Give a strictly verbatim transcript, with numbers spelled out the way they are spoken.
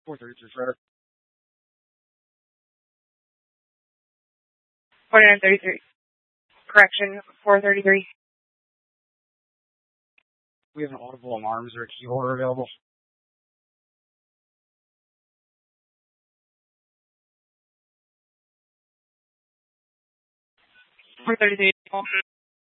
four thirty-three Shredder. forty-nine thirty-three. Correction, four thirty-three. We have an audible alarm. Is there a key holder available? four thirty-three.